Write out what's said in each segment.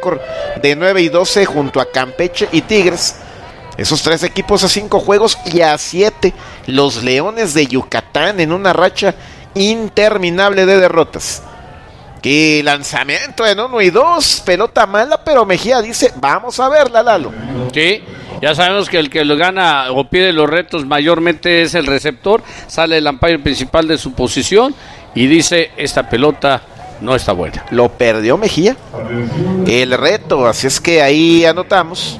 récord de 9-12 junto a Campeche y Tigres. Esos 3 equipos a 5 juegos y a 7 los Leones de Yucatán en una racha interminable de derrotas. ¡Qué lanzamiento en 1-2! Pelota mala, pero Mejía dice, vamos a verla, Lalo. Sí, ya sabemos que el que lo gana o pide los retos mayormente es el receptor. Sale el umpire principal de su posición y dice, esta pelota no está buena. Lo perdió Mejía, el reto, así es que ahí anotamos.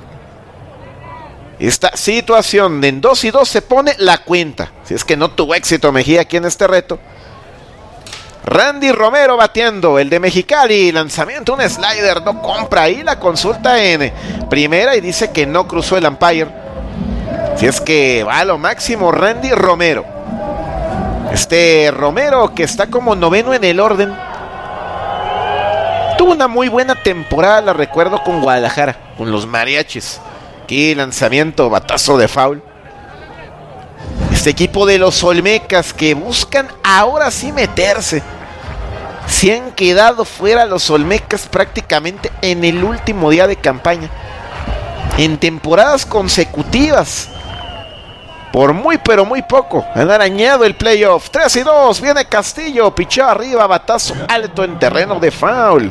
Esta situación de en 2-2 se pone la cuenta. Si es que no tuvo éxito Mejía aquí en este reto. Randy Romero bateando, el de Mexicali, lanzamiento, un slider, no compra ahí la consulta en primera y dice que no cruzó el umpire. Si es que va a lo máximo Randy Romero. Romero que está como noveno en el orden. Tuvo una muy buena temporada, la recuerdo, con Guadalajara, con los Mariachis. Qué lanzamiento, batazo de foul. Este equipo de los Olmecas que buscan ahora sí meterse. Se han quedado fuera los Olmecas prácticamente en el último día de campaña. En temporadas consecutivas. Por muy pero muy poco. Han arañado el playoff. 3-2. Viene Castillo. Pichó arriba. Batazo alto en terreno de foul.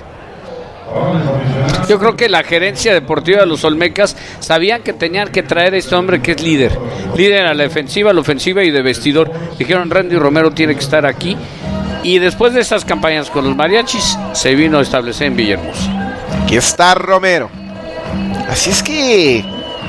Yo creo que la gerencia deportiva de los Olmecas sabían que tenían que traer a este hombre que es líder a la defensiva, a la ofensiva y de vestidor. Dijeron, Randy Romero tiene que estar aquí. Y después de esas campañas con los Mariachis, se vino a establecer en Villahermosa. Aquí está Romero. Así es que,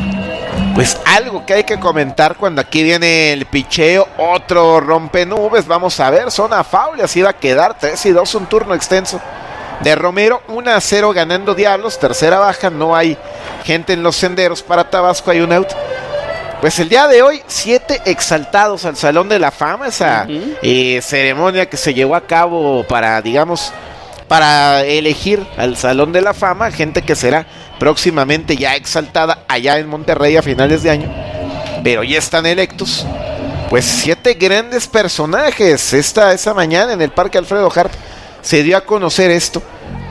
pues algo que hay que comentar cuando aquí viene el picheo, otro rompenubes. Vamos a ver, zona foul, así va a quedar 3-2, un turno extenso de Romero. 1-0 ganando Diablos, tercera baja, no hay gente en los senderos para Tabasco, hay un out. Pues el día de hoy 7 exaltados al Salón de la Fama, esa ceremonia que se llevó a cabo para, digamos, para elegir al Salón de la Fama, gente que será próximamente ya exaltada allá en Monterrey a finales de año, pero ya están electos. Pues 7 grandes personajes. Esa mañana en el Parque Alfredo Harp se dio a conocer esto.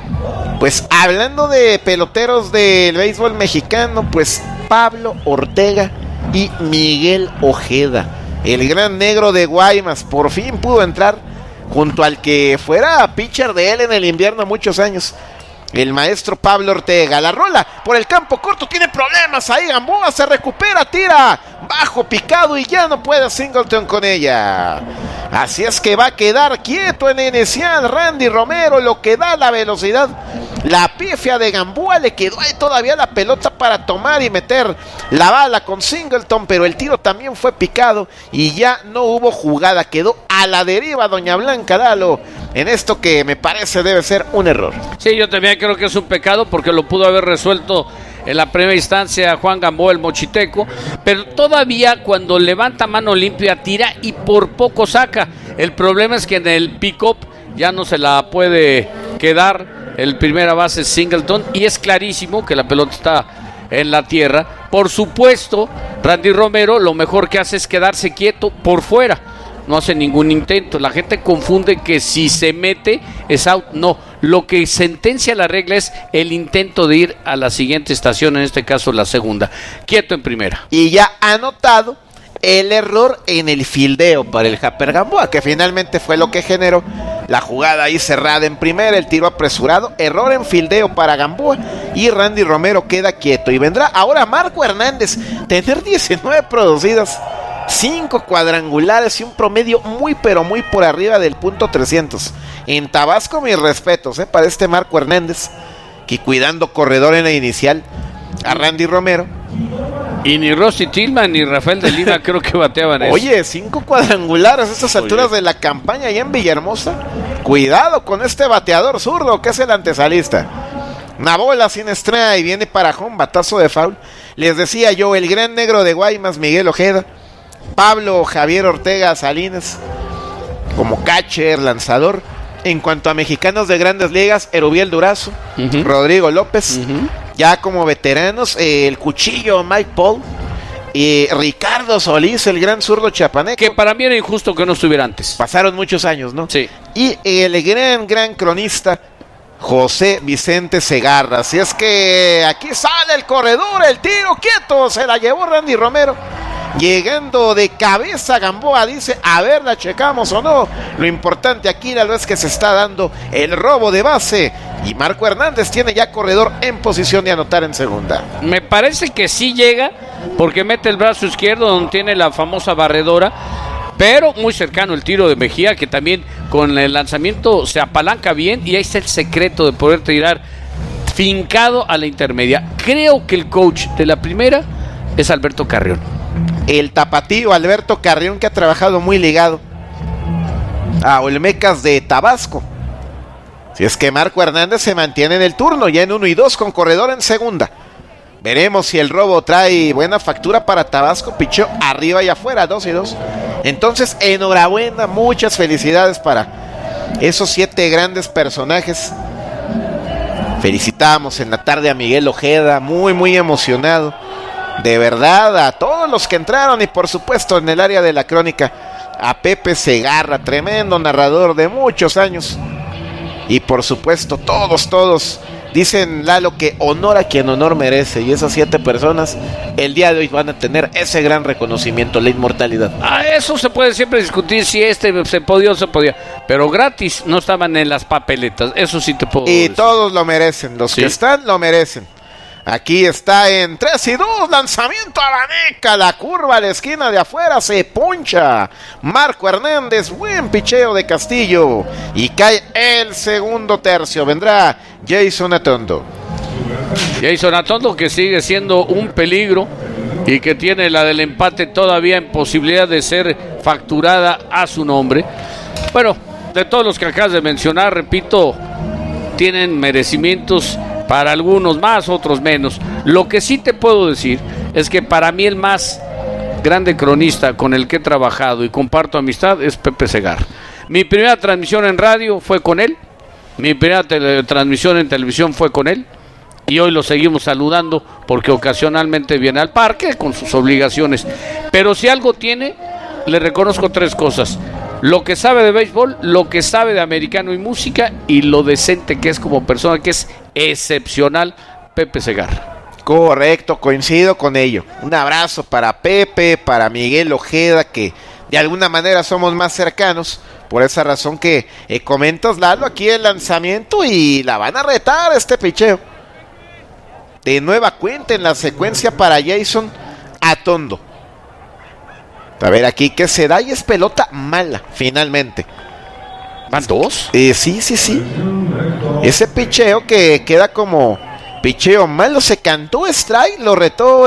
Pues hablando de peloteros del béisbol mexicano, pues Pablo Ortega y Miguel Ojeda, el gran negro de Guaymas, por fin pudo entrar junto al que fuera pitcher de él en el invierno muchos años, el maestro Pablo Ortega. La rola por el campo corto, tiene problemas ahí Gamboa, se recupera, tira bajo picado y ya no puede Singleton con ella. Así es que va a quedar quieto en el inicial Randy Romero, lo que da la velocidad. La pifia de Gamboa, le quedó ahí todavía la pelota para tomar y meter la bala con Singleton, pero el tiro también fue picado y ya no hubo jugada, quedó a la deriva doña Blanca Lalo, en esto que me parece debe ser un error. Sí, yo también creo que es un pecado porque lo pudo haber resuelto en la primera instancia Juan Gamboa, el mochiteco, pero todavía cuando levanta mano limpia tira y por poco saca. El problema es que en el pick-up ya no se la puede quedar el primera base Singleton y es clarísimo que la pelota está en la tierra. Por supuesto, Randy Romero lo mejor que hace es quedarse quieto por fuera, no hace ningún intento. La gente confunde que si se mete es out. No, lo que sentencia la regla es el intento de ir a la siguiente estación, en este caso la segunda, quieto en primera. Y ya anotado el error en el fildeo para el Japper Gamboa, que finalmente fue lo que generó la jugada ahí cerrada en primera, el tiro apresurado, error en fildeo para Gamboa y Randy Romero queda quieto. Y vendrá ahora Marco Hernández, tener 19 producidas, 5 cuadrangulares y un promedio muy pero muy por arriba del .300. En Tabasco mis respetos para este Marco Hernández, que cuidando corredor en la inicial a Randy Romero. Y ni Rossi Tillman ni Rafael de Lima creo que bateaban eso. Oye, 5 cuadrangulares a estas alturas de la campaña allá en Villahermosa. Cuidado con este bateador zurdo que es el antesalista. Una bola sin estrella y viene para home, batazo de foul. Les decía yo, el gran negro de Guaymas, Miguel Ojeda. Pablo Javier Ortega Salinas como catcher, lanzador. En cuanto a mexicanos de grandes ligas, Erubiel Durazo, Rodrigo López. Ya como veteranos, el cuchillo Mike Paul y Ricardo Solís, el gran zurdo chiapaneco. Que para mí era injusto que no estuviera antes. Pasaron muchos años, ¿no? Sí. Y el gran cronista José Vicente Segarra. Así es que aquí sale el corredor, el tiro quieto, se la llevó Randy Romero. Llegando de cabeza Gamboa, dice, a ver, ¿la checamos o no? Lo importante aquí, Lalo, es que se está dando el robo de base. Y Marco Hernández tiene ya corredor en posición de anotar en segunda. Me parece que sí llega, porque mete el brazo izquierdo donde tiene la famosa barredora. Pero muy cercano el tiro de Mejía, que también con el lanzamiento se apalanca bien. Y ahí está el secreto de poder tirar fincado a la intermedia. Creo que el coach de la primera es Alberto Carrión. El tapatío Alberto Carrión, que ha trabajado muy ligado a Olmecas de Tabasco. Si es que Marco Hernández se mantiene en el turno, ya en 1 y 2 con corredor en segunda. Veremos si el robo trae buena factura para Tabasco. Pichó arriba y afuera, 2 y 2. Entonces, enhorabuena, muchas felicidades para esos 7 grandes personajes. Felicitamos en la tarde a Miguel Ojeda, muy emocionado. De verdad, a todos los que entraron y por supuesto en el área de la crónica, a Pepe Segarra, tremendo narrador de muchos años. Y por supuesto, todos dicen, Lalo, que honor a quien honor merece. Y esas 7 personas el día de hoy van a tener ese gran reconocimiento, la inmortalidad. Eso se puede siempre discutir si se podía o se podía. Pero gratis no estaban en las papeletas, eso sí te puedo decir. Y todos lo merecen, los que están lo merecen. Aquí está en 3 y 2, lanzamiento a la neca, la curva a la esquina de afuera, se poncha Marco Hernández, buen picheo de Castillo, y cae el segundo tercio, vendrá Jason Atondo. Jason Atondo, que sigue siendo un peligro y que tiene la del empate todavía en posibilidad de ser facturada a su nombre. Bueno, de todos los que acabas de mencionar, repito, tienen merecimientos. Para algunos más, otros menos. Lo que sí te puedo decir es que para mí el más grande cronista con el que he trabajado y comparto amistad es Pepe Segarra. Mi primera transmisión en radio fue con él. Mi primera transmisión en televisión fue con él. Y hoy lo seguimos saludando porque ocasionalmente viene al parque con sus obligaciones. Pero si algo tiene, le reconozco 3 cosas. Lo que sabe de béisbol, lo que sabe de americano y música, y lo decente que es como persona, que es excepcional, Pepe Segarra. Correcto, coincido con ello. Un abrazo para Pepe, para Miguel Ojeda, que de alguna manera somos más cercanos. Por esa razón que comentas, Lalo, aquí el lanzamiento y la van a retar este picheo. De nueva cuenta en la secuencia para Jason Atondo. A ver aquí qué se da, y es pelota mala, finalmente. ¿Van 2? Sí. Ese picheo que queda como picheo malo, se cantó strike, lo retó.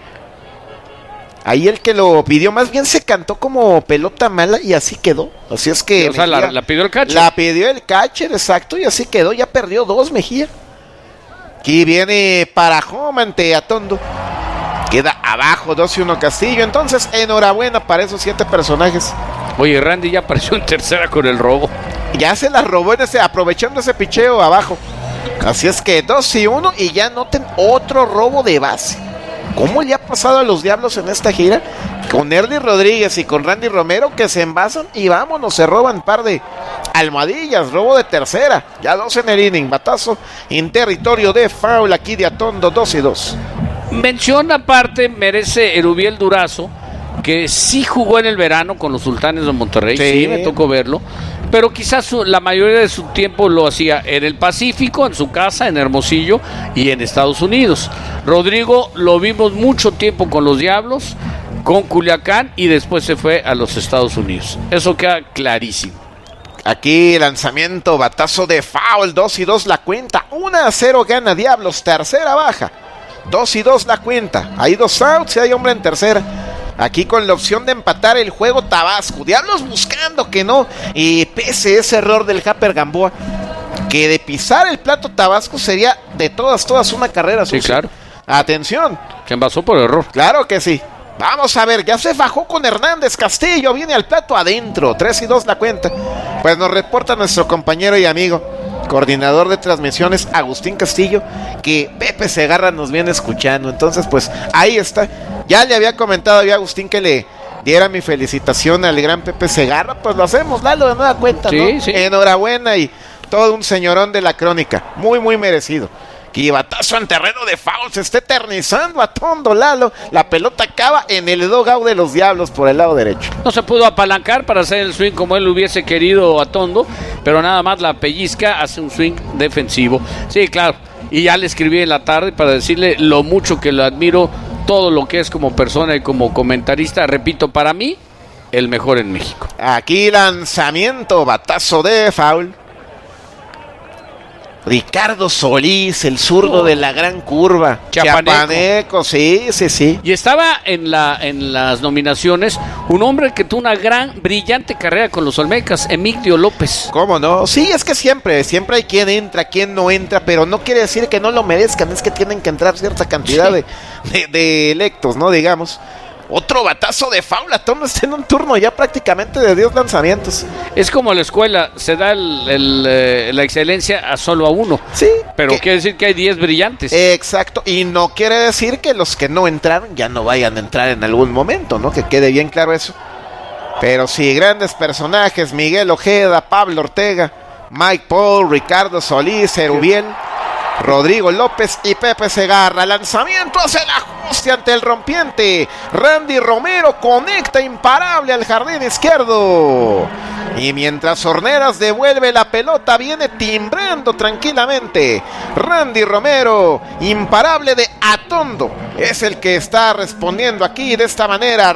Ahí el que lo pidió, más bien se cantó como pelota mala y así quedó. Así es que. O sea, la pidió el catcher. La pidió el catcher, exacto, y así quedó. Ya perdió 2 Mejía. Aquí viene para home ante Atondo. Queda abajo 2-1 Castillo. Entonces, enhorabuena para esos 7 personajes. Oye, Randy ya apareció en tercera con el robo. Ya se la robó aprovechando ese picheo abajo. Así es que 2-1 y ya noten otro robo de base. ¿Cómo le ha pasado a los Diablos en esta gira? Con Erly Rodríguez y con Randy Romero, que se envasan y vámonos, se roban par de almohadillas, robo de tercera. Ya 2 en el inning, batazo en territorio de foul aquí de Atondo, 2-2. Mención aparte merece Erubiel Durazo, que sí jugó en el verano con los Sultanes de Monterrey, sí me tocó verlo, pero quizás la mayoría de su tiempo lo hacía en el Pacífico, en su casa, en Hermosillo y en Estados Unidos. Rodrigo lo vimos mucho tiempo con los Diablos, con Culiacán, y después se fue a los Estados Unidos. Eso queda clarísimo. Aquí lanzamiento, batazo de foul, 2-2 la cuenta, 1-0 gana Diablos, tercera baja. 2-2 la cuenta, hay 2 outs y hay hombre en tercera. Aquí con la opción de empatar el juego Tabasco. Diablos buscando que no. Y pese a ese error del Japper Gamboa, que de pisar el plato Tabasco sería de todas una carrera sucia. Sí, claro. Atención. Se envasó por error. Claro que sí. Vamos a ver, ya se bajó con Hernández. Castillo viene al plato adentro. 3-2 la cuenta. Pues nos reporta nuestro compañero y amigo, coordinador de transmisiones, Agustín Castillo, que Pepe Segarra nos viene escuchando. Entonces, pues ahí está. Ya le había comentado a Agustín que le diera mi felicitación al gran Pepe Segarra. Pues lo hacemos, Lalo, de nueva cuenta, sí, ¿no? Sí. Enhorabuena y todo un señorón de la crónica. Muy, muy merecido. Que batazo en terreno de foul, se está eternizando Atondo, Lalo. La pelota acaba en el dugout de los Diablos por el lado derecho. No se pudo apalancar para hacer el swing como él hubiese querido Atondo, pero nada más la pellizca, hace un swing defensivo. Sí, claro. Y ya le escribí en la tarde para decirle lo mucho que lo admiro, todo lo que es como persona y como comentarista. Repito, para mí, el mejor en México. Aquí lanzamiento, batazo de foul. Ricardo Solís, el zurdo de la gran curva. Chiapaneco, sí. Y estaba en las nominaciones un hombre que tuvo una gran, brillante carrera con los Olmecas, Emilio López. ¿Cómo no? Sí, es que siempre hay quien entra, quien no entra, pero no quiere decir que no lo merezcan, es que tienen que entrar cierta cantidad de electos, ¿no? Digamos. Otro batazo de foul, Atondo está en un turno ya prácticamente de 10 lanzamientos. Es como la escuela, se da la excelencia a solo a uno. Sí. Pero quiere decir que hay 10 brillantes. Exacto, y no quiere decir que los que no entraron ya no vayan a entrar en algún momento, ¿no? Que quede bien claro eso. Pero sí, grandes personajes, Miguel Ojeda, Pablo Ortega, Mike Paul, Ricardo Solís, Erubiel, Rodrigo López y Pepe Segarra. Lanzamiento hace el ajuste ante el rompiente. Randy Romero conecta imparable al jardín izquierdo. Y mientras Horneras devuelve la pelota, viene timbrando tranquilamente. Randy Romero, imparable de Atondo, es el que está respondiendo aquí de esta manera.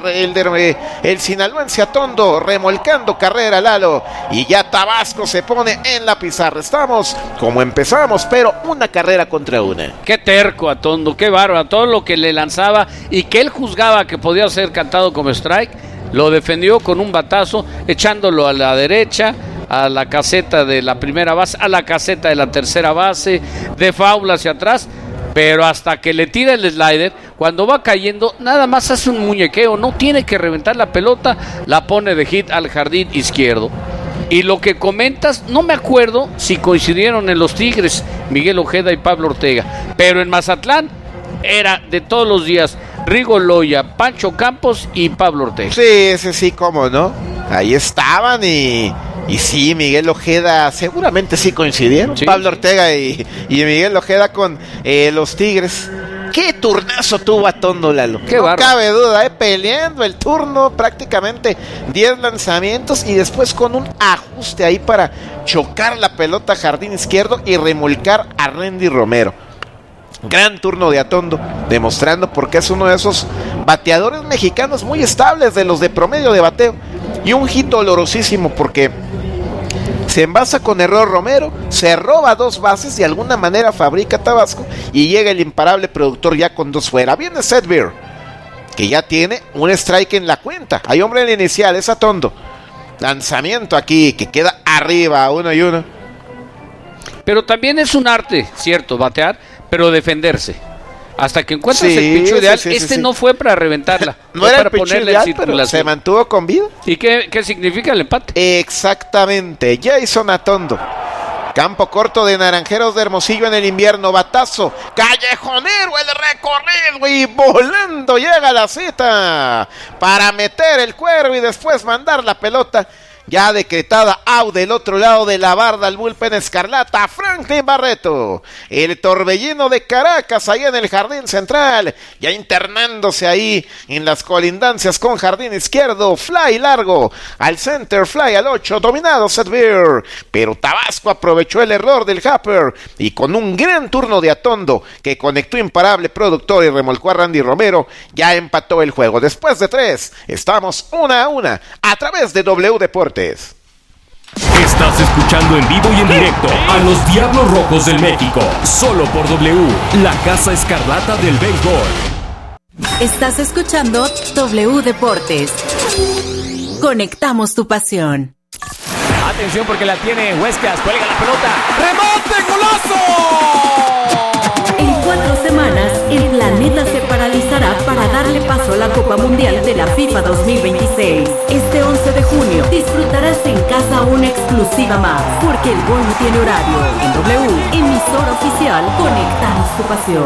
El sinaloense Atondo remolcando carrera, Lalo. Y ya Tabasco se pone en la pizarra. Estamos como empezamos, pero una carrera contra una. Qué terco Atondo, qué bárbaro. Todo lo que le lanzaba y que él juzgaba que podía ser cantado como strike, lo defendió con un batazo, echándolo a la derecha, a la caseta de la primera base, a la caseta de la tercera base, de foul hacia atrás, pero hasta que le tira el slider, cuando va cayendo, nada más hace un muñequeo, no tiene que reventar la pelota, la pone de hit al jardín izquierdo. Y lo que comentas, no me acuerdo si coincidieron en los Tigres, Miguel Ojeda y Pablo Ortega, pero en Mazatlán era de todos los días Rigo Loya, Pancho Campos y Pablo Ortega. Sí, cómo no. Ahí estaban y sí, Miguel Ojeda, seguramente sí coincidieron. Sí. Pablo Ortega y Miguel Ojeda con los Tigres. Qué turnazo tuvo Atondo, Lalo. Qué no cabe duda, peleando el turno, prácticamente 10 lanzamientos y después con un ajuste ahí para chocar la pelota a jardín izquierdo y remolcar a Randy Romero. Gran turno de Atondo, demostrando porque es uno de esos bateadores mexicanos muy estables, de los de promedio de bateo. Y un hit dolorosísimo porque se envasa con error Romero, se roba 2 bases, de alguna manera fabrica Tabasco y llega el imparable productor ya con 2 fuera. Viene Seth Beer, que ya tiene un strike en la cuenta. Hay hombre en la inicial, es Atondo. Lanzamiento aquí que queda arriba, 1-1. Pero también es un arte, cierto, batear, pero defenderse. Hasta que encuentras el picho ideal, no fue para reventarla. No era para el picho ideal, pero se mantuvo con vida. ¿Y qué significa el empate? Exactamente, Jason Atondo. Campo corto de Naranjeros de Hermosillo en el invierno, batazo, callejonero el recorrido y volando llega la cita para meter el cuervo y después mandar la pelota. Ya decretada out del otro lado de la barda, el bullpen escarlata, Franklin Barreto, el torbellino de Caracas, ahí en el jardín central, ya internándose ahí en las colindancias con jardín izquierdo, fly largo, al center, fly al 8, dominado Seth Beer, pero Tabasco aprovechó el error del Happer, y con un gran turno de Atondo, que conectó imparable productor y remolcó a Randy Romero, ya empató el juego. Después de 3, estamos 1-1, a través de W Deportes. Estás escuchando en vivo y en directo a los Diablos Rojos del México, solo por W, la Casa Escarlata del Béisbol. Estás escuchando W Deportes. Conectamos tu pasión. Atención porque la tiene Huescas, cuelga la pelota, ¡remate, golazo! En 4 semanas, el planeta se paralizará para darle paso a la Copa Mundial de la FIFA 2026. Este 11 de junio disfrutarás en casa una exclusiva más, porque el gol no tiene horario. En W, emisora oficial, conectamos tu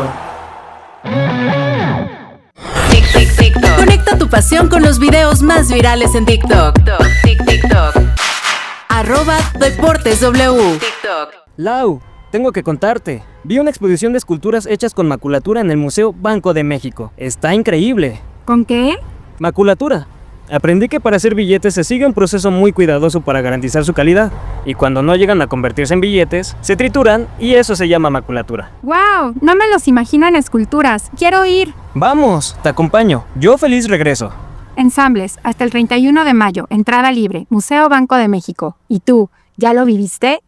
pasión. Conecta tu pasión con los videos más virales en TikTok. @DeportesW. TikTok. Lau, tengo que contarte. Vi una exposición de esculturas hechas con maculatura en el Museo Banco de México. Está increíble. ¿Con qué? Maculatura. Aprendí que para hacer billetes se sigue un proceso muy cuidadoso para garantizar su calidad. Y cuando no llegan a convertirse en billetes, se trituran y eso se llama maculatura. ¡Wow! No me los imagino en esculturas. ¡Quiero ir! Vamos, te acompaño. Yo feliz regreso. Ensambles, hasta el 31 de mayo. Entrada libre. Museo Banco de México. ¿Y tú, ya lo viviste?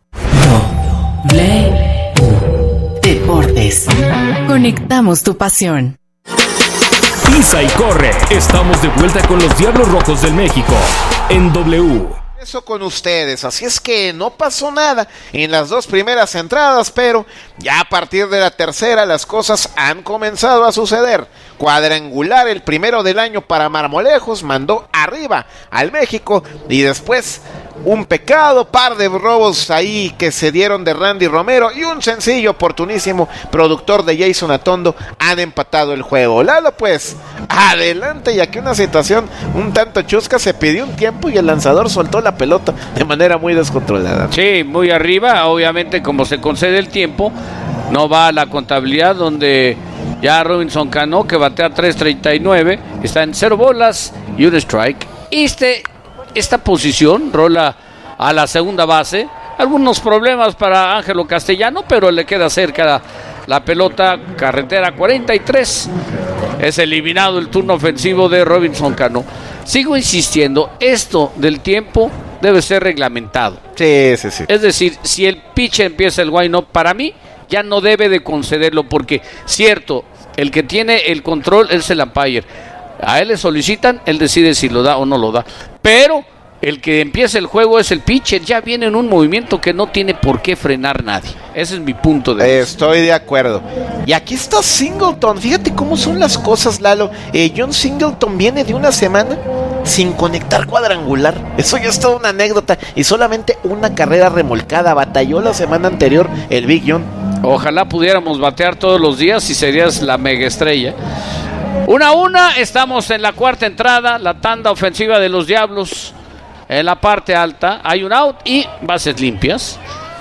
Deportes. Conectamos tu pasión. Pisa y corre. Estamos de vuelta con los Diablos Rojos del México en W. Eso con ustedes, así es que no pasó nada en las dos primeras entradas, pero ya a partir de la tercera las cosas han comenzado a suceder. Cuadrangular el primero del año para Marmolejos, mandó arriba al México y después un pecado, par de robos ahí que se dieron de Randy Romero y un sencillo oportunísimo productor de Jason Atondo han empatado el juego. Lalo, pues, adelante, ya que una situación un tanto chusca, se pidió un tiempo y el lanzador soltó la pelota de manera muy descontrolada. Sí, muy arriba, obviamente como se concede el tiempo, no va a la contabilidad donde ya Robinson Cano, que batea 3.39, está en 0 bolas y un strike. Esta posición rola a la segunda base. Algunos problemas para Ángelo Castellano, pero le queda cerca la pelota. Carretera 43. Es eliminado el turno ofensivo de Robinson Cano. Sigo insistiendo, esto del tiempo debe ser reglamentado. Sí. Es decir, si el pitcher empieza el wind-up, para mí ya no debe de concederlo, porque cierto, el que tiene el control es el umpire. A él le solicitan, él decide si lo da o no lo da. Pero el que empieza el juego es el pitcher, ya viene en un movimiento que no tiene por qué frenar nadie. Ese es mi punto de vista. Estoy de acuerdo. Y aquí está Singleton, fíjate cómo son las cosas, Lalo. John Singleton viene de una semana sin conectar cuadrangular. Eso ya es toda una anécdota. Y solamente una carrera remolcada. Batalló la semana anterior el Big John. Ojalá pudiéramos batear todos los días y serías la mega estrella. 1-1, estamos en la cuarta entrada, la tanda ofensiva de los Diablos. En la parte alta hay un out y bases limpias.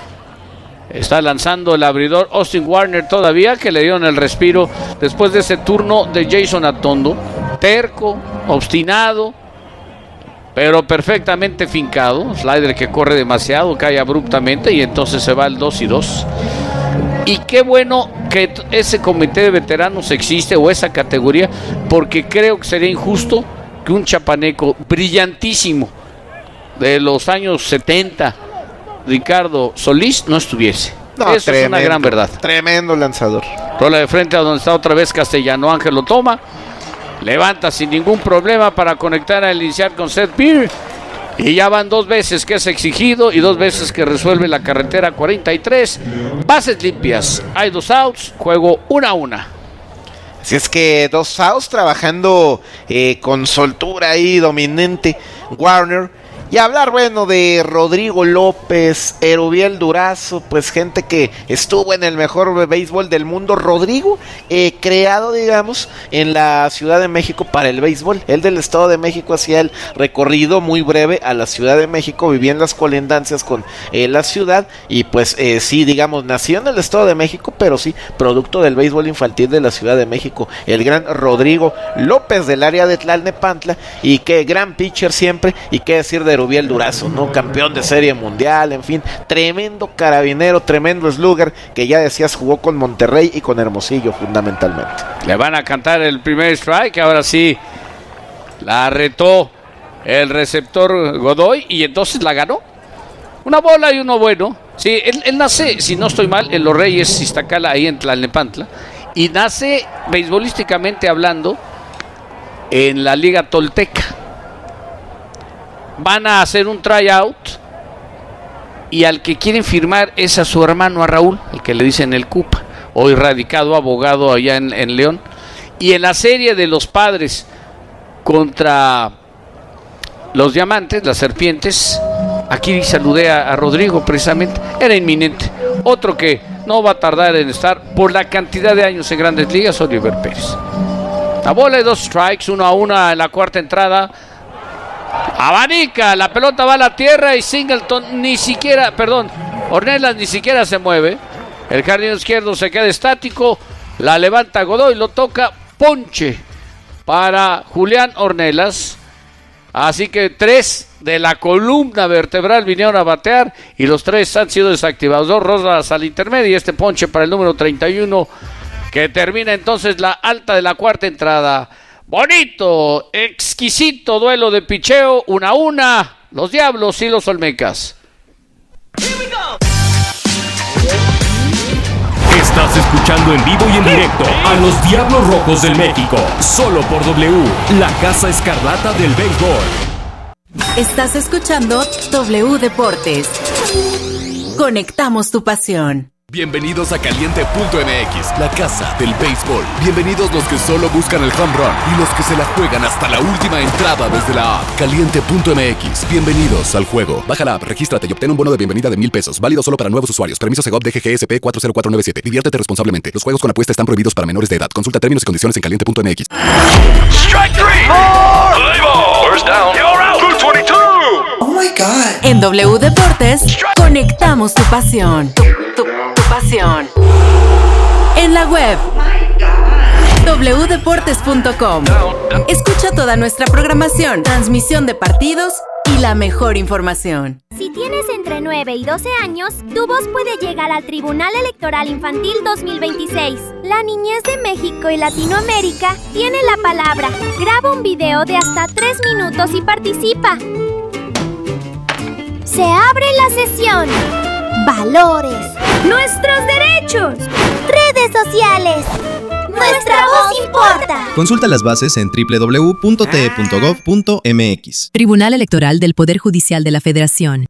Está lanzando el abridor Austin Warner todavía, que le dieron el respiro después de ese turno de Jason Atondo. Terco, obstinado, pero perfectamente fincado. Slider que corre demasiado, cae abruptamente y entonces se va el 2-2. Y qué bueno que ese comité de veteranos existe, o esa categoría, porque creo que sería injusto que un chapaneco brillantísimo de los años 70, Ricardo Solís, no estuviese. No, eso es una gran verdad. Tremendo lanzador. Rola de frente a donde está otra vez Castellano. Ángel lo toma, levanta sin ningún problema para conectar al iniciar con Seth Beer. Y ya van 2 veces que es exigido y 2 veces que resuelve la carretera 43. Bases limpias, hay 2 outs, juego 1-1. Así es que 2 outs, trabajando con soltura ahí, dominante Warner. Y hablar, bueno, de Rodrigo López, Erubiel Durazo, pues gente que estuvo en el mejor béisbol del mundo. Rodrigo, creado, digamos, en la Ciudad de México para el béisbol. Él del Estado de México hacía el recorrido muy breve a la Ciudad de México, vivía en las colindancias con la ciudad. Y pues sí, digamos, nació en el Estado de México, pero sí, producto del béisbol infantil de la Ciudad de México. El gran Rodrigo López del área de Tlalnepantla. Y qué gran pitcher siempre, y qué decir de Erubiel Durazo, ¿no? Campeón de serie mundial, en fin, tremendo carabinero, tremendo slugger, que ya decías jugó con Monterrey y con Hermosillo fundamentalmente. Le van a cantar el primer strike, ahora sí la retó el receptor Godoy y entonces la ganó. Una bola y uno bueno. Sí, él nace, si no estoy mal, en Los Reyes Iztacala, ahí en Tlalnepantla, y nace beisbolísticamente hablando en la Liga Tolteca. Van a hacer un tryout y al que quieren firmar es a su hermano, a Raúl, el que le dicen el Cupa, hoy radicado, abogado allá en León. Y en la serie de los Padres contra los Diamantes, las Serpientes, aquí saludé a Rodrigo precisamente, era inminente. Otro que no va a tardar en estar por la cantidad de años en Grandes Ligas, Oliver Pérez. La bola de 2 strikes, 1-1 en la cuarta entrada. abanica, la pelota va a la tierra y Singleton Ornelas ni siquiera se mueve. El jardinero izquierdo se queda estático, la levanta Godoy, lo toca, ponche para Julián Ornelas. Así que 3 de la columna vertebral vinieron a batear y los 3 han sido desactivados. 2 rondas al intermedio y este ponche para el número 31 que termina entonces la alta de la cuarta entrada. Bonito, exquisito duelo de picheo, 1-1, los Diablos y los Olmecas. Estás escuchando en vivo y en directo a los Diablos Rojos del México, solo por W, la Casa Escarlata del Béisbol. Estás escuchando W Deportes. Conectamos tu pasión. Bienvenidos a Caliente.mx, la casa del béisbol. Bienvenidos los que solo buscan el home run y los que se la juegan hasta la última entrada desde la app. Caliente.mx, bienvenidos al juego. Baja la app, regístrate y obtén un bono de bienvenida de $1,000. Válido solo para nuevos usuarios. Permiso Segov DGGSP 40497. Diviértete responsablemente. Los juegos con apuesta están prohibidos para menores de edad. Consulta términos y condiciones en Caliente.mx. Strike 3. Play ball. First down. You're out. 222. Oh my God. En W Deportes, conectamos tu pasión. Tu pasión. En la web wdeportes.com. Escucha toda nuestra programación, transmisión de partidos y la mejor información. Si tienes entre 9 y 12 años, tu voz puede llegar al Tribunal Electoral Infantil 2026. La niñez de México y Latinoamérica tiene la palabra. Graba un video de hasta 3 minutos y participa. Se abre la sesión. Valores. Nuestros derechos. Redes sociales. Nuestra voz importa. Consulta las bases en www.te.gov.mx. Tribunal Electoral del Poder Judicial de la Federación.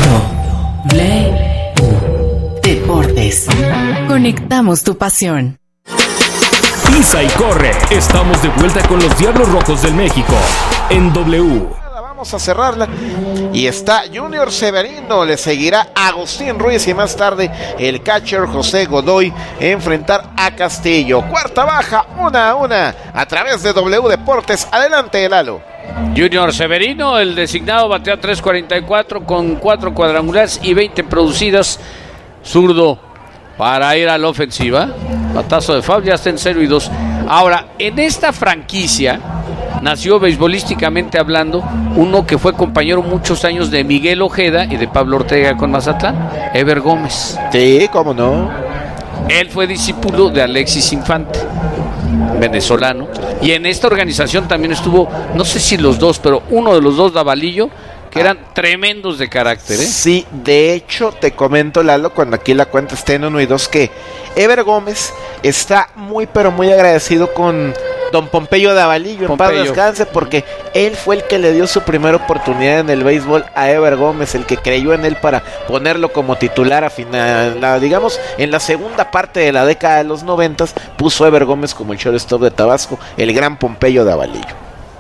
W Deportes. Conectamos tu pasión. Pisa y corre. Estamos de vuelta con los Diablos Rojos del México en W. Vamos a cerrarla y está Junior Severino, le seguirá Agustín Ruiz y más tarde el catcher José Godoy enfrentar a Castillo. Cuarta baja, 1-1 a través de W Deportes. Adelante, Lalo. Junior Severino, el designado, batea 3.44 con 4 cuadrangulares y 20 producidas. Zurdo para ir a la ofensiva. Batazo de foul, ya está en 0-2. Ahora, en esta franquicia nació beisbolísticamente hablando uno que fue compañero muchos años de Miguel Ojeda y de Pablo Ortega con Mazatlán, Ever Gómez. Sí, cómo no. Él fue discípulo de Alexis Infante, venezolano. Y en esta organización también estuvo, no sé si los dos, pero uno de los dos, Davalillo, que eran tremendos de carácter, ¿eh? Sí, de hecho, te comento, Lalo, cuando aquí la cuenta esté en 1 y 2, que Ever Gómez está muy, pero muy agradecido con don Pompeyo Davalillo, en paz descanse, porque él fue el que le dio su primera oportunidad en el béisbol a Ever Gómez, el que creyó en él para ponerlo como titular a final, digamos, en la segunda parte de la década de los 90, puso a Ever Gómez como el shortstop de Tabasco, el gran Pompeyo Davalillo.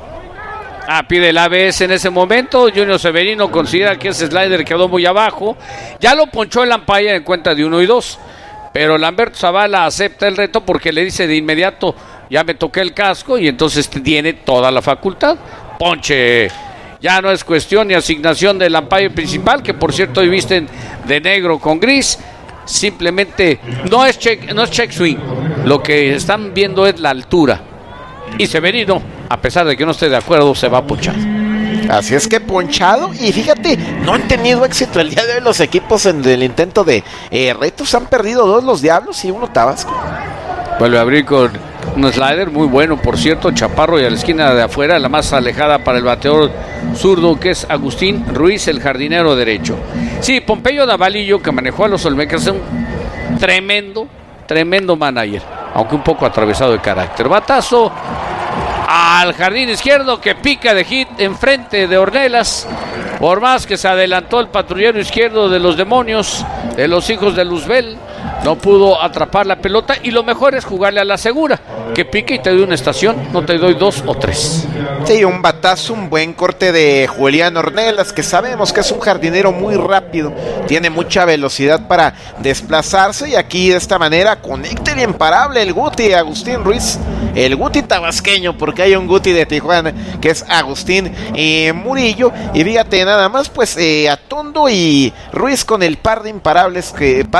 Pide el ABS en ese momento. Junior Severino considera que ese slider quedó muy abajo. Ya lo ponchó el umpire en cuenta de 1 y 2. Pero Lamberto Zavala acepta el reto porque le dice de inmediato: ya me toqué el casco, y entonces tiene toda la facultad. Ponche. Ya no es cuestión ni asignación del umpire principal, que por cierto hoy visten de negro con gris. Simplemente no es check swing. Lo que están viendo es la altura. Y Severino, a pesar de que no esté de acuerdo, se va a ponchar. Así es que ponchado. Y fíjate, no han tenido éxito el día de hoy los equipos en el intento de retos. Han perdido 2 los Diablos y 1 Tabasco. Vuelve a abrir con un slider muy bueno, por cierto, chaparro, y a la esquina de afuera, la más alejada para el bateador zurdo, que es Agustín Ruiz, el jardinero derecho. Sí, Pompeyo Davalillo, que manejó a los Olmecas, es un tremendo manager, aunque un poco atravesado de carácter. Batazo al jardín izquierdo, que pica de hit enfrente de Ornelas. Por más que se adelantó el patrullero izquierdo de los demonios, de los hijos de Luzbel, no pudo atrapar la pelota, y lo mejor es jugarle a la segura. que pique y te doy una estación, no te doy 2 o 3. Sí, un batazo, un buen corte de Julián Ornelas, que sabemos que es un jardinero muy rápido, tiene mucha velocidad para desplazarse, y aquí de esta manera conecta el imparable el Guti, Agustín Ruiz, el Guti tabasqueño, porque hay un Guti de Tijuana que es Agustín Murillo, y fíjate nada más, pues Atondo y Ruiz con el par de imparables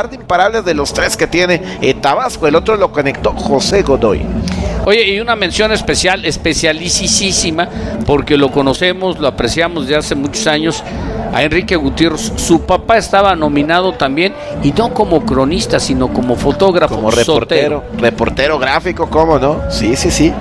de los tres que tiene Tabasco. El otro lo conectó José Godoy. Oye, y una mención especialísima, porque lo conocemos, lo apreciamos de hace muchos años, a Enrique Gutiérrez. Su papá estaba nominado también, y no como cronista, sino como fotógrafo, como reportero gráfico, ¿cómo no? Sí.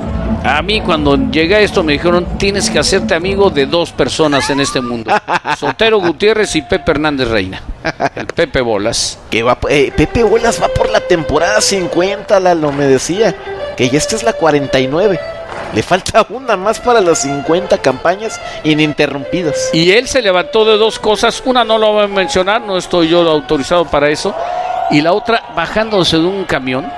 A mí cuando llegué a esto me dijeron, tienes que hacerte amigo de 2 personas en este mundo, Sotero Gutiérrez y Pepe Hernández Reina, el Pepe Bolas. Que Pepe Bolas va por la temporada 50, Lalo me decía, que ya esta es la 49. Le falta una más para las 50 campañas ininterrumpidas. Y él se levantó de 2 cosas, una no lo voy a mencionar, no estoy yo autorizado para eso, y la otra, bajándose de un camión,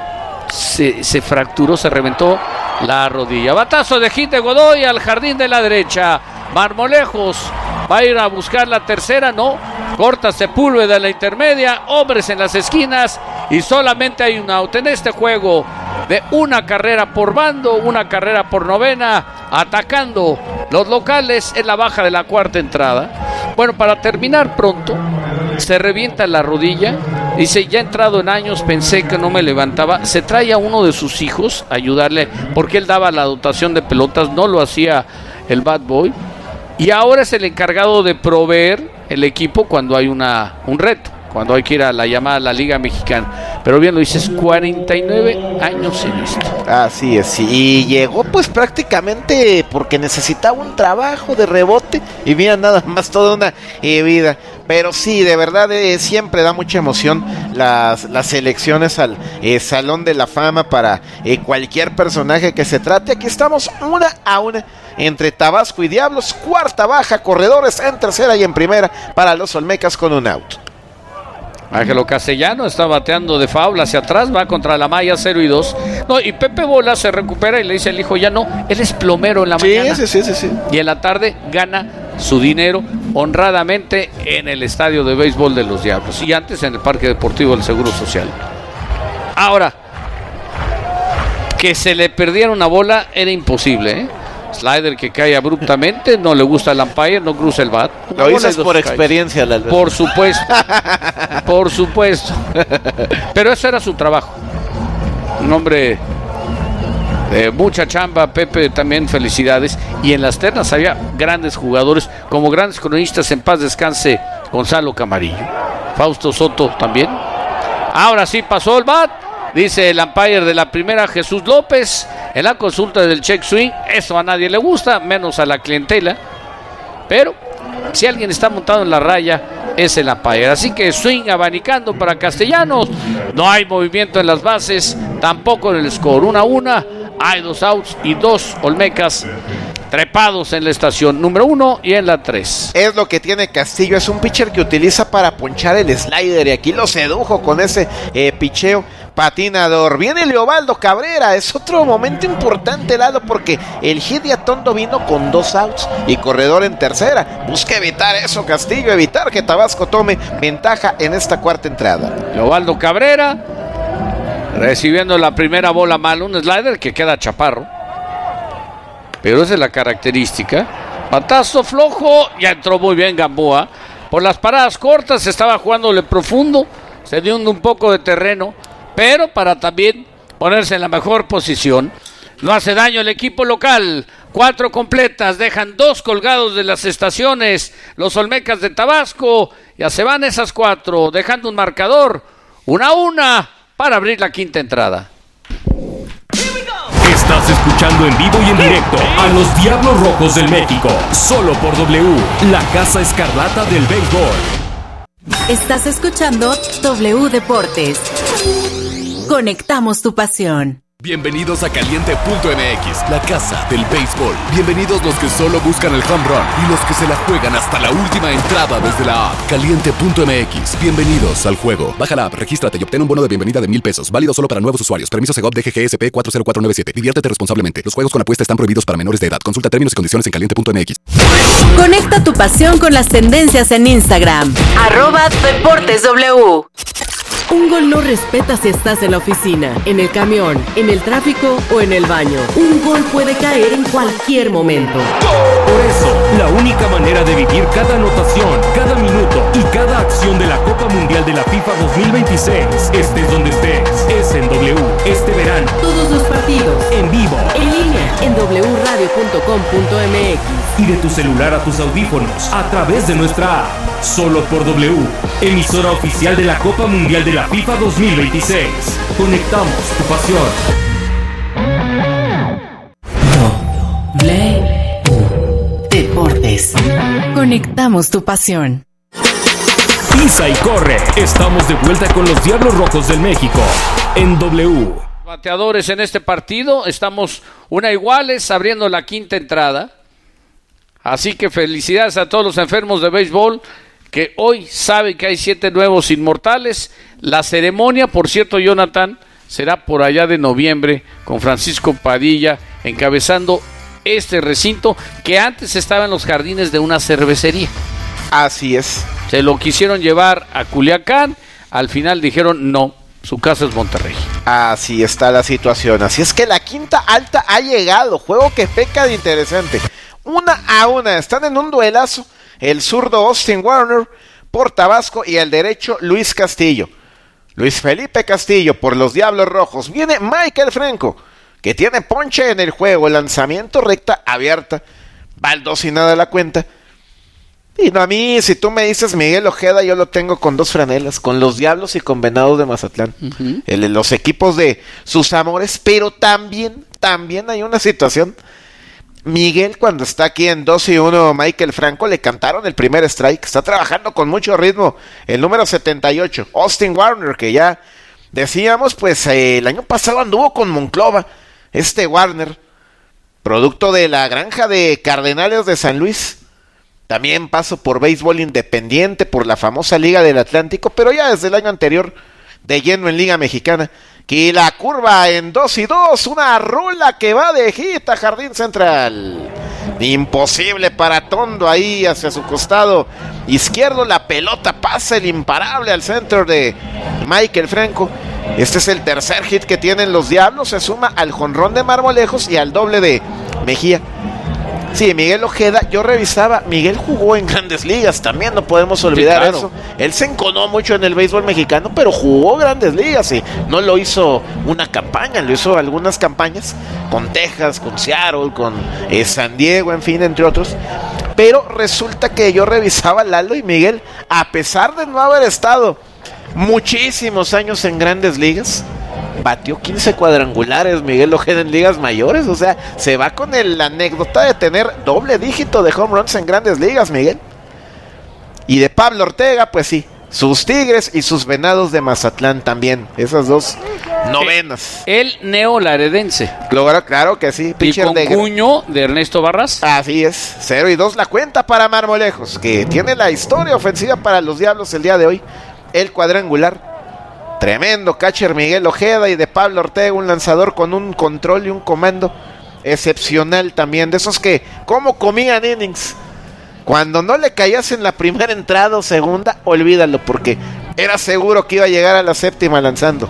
se fracturó, se reventó la rodilla. Batazo de hit de Godoy al jardín de la derecha. Marmolejos va a ir a buscar la tercera, no. Corta Sepúlveda de la intermedia, hombres en las esquinas y solamente hay un out en este juego de una carrera por bando, una carrera por novena, atacando los locales en la baja de la cuarta entrada. Bueno, para terminar pronto, se revienta la rodilla. Dice, ya entrado en años, pensé que no me levantaba. Se trae a uno de sus hijos a ayudarle, porque él daba la dotación de pelotas, no lo hacía el Bad Boy. Y ahora es el encargado de proveer el equipo cuando hay un reto, cuando hay que ir a la llamada a la Liga Mexicana. Pero bien lo dices, 49 años en esto. Así es, y llegó pues prácticamente porque necesitaba un trabajo de rebote, y mira nada más toda una vida. Pero sí, de verdad siempre da mucha emoción las elecciones al Salón de la Fama para cualquier personaje que se trate. Aquí estamos 1-1 entre Tabasco y Diablos, cuarta baja, corredores en tercera y en primera para los Olmecas con un out. Ángelo Castellano está bateando de foul hacia atrás, va contra la malla 0-2. No, y Pepe Bola se recupera y le dice al hijo, ya no, él es plomero en la mañana. Sí. Y en la tarde gana su dinero honradamente en el estadio de béisbol de los Diablos, y antes en el Parque Deportivo del Seguro Social. Ahora, que se le perdiera una bola era imposible, ¿eh? Slider que cae abruptamente, no le gusta el umpire, no cruza el bat. Lo dices por experiencia, Lalo. Por supuesto. Pero ese era su trabajo. Un hombre de mucha chamba, Pepe, también felicidades. Y en las ternas había grandes jugadores, como grandes cronistas, en paz descanse Gonzalo Camarillo. Fausto Soto también. Ahora sí pasó el bat. Dice el umpire de la primera, Jesús López, en la consulta del check swing. Eso a nadie le gusta, menos a la clientela. Pero si alguien está montado en la raya, es el umpire. Así que swing abanicando para Castellanos. No hay movimiento en las bases, tampoco en el score. 1-1, hay 2 outs y 2 Olmecas trepados en la estación número 1 y en la 3. Es lo que tiene Castillo, es un pitcher que utiliza para ponchar el slider, y aquí lo sedujo con ese picheo patinador. Viene Leobaldo Cabrera, es otro momento importante, Lalo, porque el hit de Atondo vino con 2 outs y corredor en tercera. Busca evitar eso Castillo, evitar que Tabasco tome ventaja en esta cuarta entrada. Leobaldo Cabrera recibiendo la primera bola mal, un slider que queda chaparro, pero esa es la característica. Batazo flojo, ya entró muy bien Gamboa. Por las paradas cortas estaba jugándole profundo, se dio un poco de terreno, pero para también ponerse en la mejor posición. No hace daño el equipo local. 4 completas, dejan 2 colgados de las estaciones. Los Olmecas de Tabasco, ya se van esas 4, dejando un marcador 1-1 para abrir la quinta entrada. Estás escuchando en vivo y en directo a los Diablos Rojos del México, solo por W, la Casa Escarlata del Béisbol. Estás escuchando W Deportes. Conectamos tu pasión. Bienvenidos a Caliente.mx, la casa del béisbol. Bienvenidos los que solo buscan el home run y los que se la juegan hasta la última entrada desde la app. Caliente.mx, bienvenidos al juego. Baja la app, regístrate y obtén un bono de bienvenida de $1,000. Válido solo para nuevos usuarios. Permiso Segov DGGSP 40497. Diviértete responsablemente. Los juegos con apuesta están prohibidos para menores de edad. Consulta términos y condiciones en Caliente.mx. Conecta tu pasión con las tendencias en Instagram. @DeportesW. Un gol no respeta si estás en la oficina, en el camión, en el tráfico o en el baño. Un gol puede caer en cualquier momento. Por eso, la única manera de vivir cada anotación, cada minuto y cada acción de la Copa Mundial de la FIFA 2026, estés donde estés, es en W. Este verano, Todos los partidos, en vivo, en línea, en wradio.com.mx. y de tu celular a tus audífonos, a través de nuestra app. Solo por W, emisora oficial de la Copa Mundial de la FIFA 2026. Conectamos tu pasión. Deportes. Conectamos tu pasión. Pisa y corre. Estamos de vuelta con los Diablos Rojos del México en W. Bateadores en este partido, estamos una iguales abriendo la quinta entrada. Así que felicidades a todos los enfermos de béisbol que hoy saben que hay 7 nuevos inmortales. La ceremonia, por cierto, Jonathan, será por allá de noviembre con Francisco Padilla encabezando este recinto que antes estaba en los jardines de una cervecería. Así es. Se lo quisieron llevar a Culiacán, al final dijeron no, su casa es Monterrey. Así está la situación. Así es que la quinta alta ha llegado. Juego que peca de interesante. 1-1. Están en un duelazo. El zurdo Austin Warner por Tabasco y el derecho Luis Castillo. Luis Felipe Castillo por los Diablos Rojos. Viene Michael Franco, que tiene ponche en el juego. Lanzamiento recta abierta. Va el 2 y nada la cuenta. Y no, a mí, si tú me dices Miguel Ojeda, yo lo tengo con 2 franelas, con los Diablos y con Venados de Mazatlán. Los equipos de sus amores, pero también hay una situación. Miguel, cuando está aquí en 2-1, Michael Franco, le cantaron el primer strike. Está trabajando con mucho ritmo. El número 78, Austin Warner, que ya decíamos, pues el año pasado anduvo con Monclova. Warner, producto de la granja de Cardenales de San Luis. También pasó por béisbol independiente, por la famosa Liga del Atlántico, pero ya desde el año anterior de lleno en Liga Mexicana. Y la curva en 2-2, una rola que va de hit a Jardín Central. Imposible para Tondo ahí hacia su costado izquierdo. La pelota pasa el imparable al centro de Michael Franco. Este es el tercer hit que tienen los Diablos. Se suma al jonrón de Marmolejos y al doble de Mejía. Sí, Miguel Ojeda, yo revisaba, Miguel jugó en Grandes Ligas, también no podemos olvidar claro. eso. Él se enconó mucho en el béisbol mexicano, pero jugó Grandes Ligas y no lo hizo una campaña, lo hizo algunas campañas con Texas, con Seattle, con San Diego, en fin, entre otros. Pero resulta que yo revisaba Lalo y Miguel, a pesar de no haber estado muchísimos años en Grandes Ligas, batió 15 cuadrangulares Miguel Ojeda en ligas mayores. O sea, se va con la anécdota de tener doble dígito de home runs en Grandes Ligas, Miguel. Y de Pablo Ortega, pues sí, sus Tigres y sus Venados de Mazatlán también. Esas 2 novenas. El neolaredense. Claro que sí. Y con cuño de Ernesto Barras. Así es. 0-2 la cuenta para Marmolejos, que tiene la historia ofensiva para los Diablos el día de hoy. El cuadrangular. Tremendo catcher Miguel Ojeda, y de Pablo Ortega, un lanzador con un control y un comando excepcional también, de esos que como comían innings. Cuando no le caías en la primera entrada o segunda, olvídalo, porque era seguro que iba a llegar a la séptima lanzando.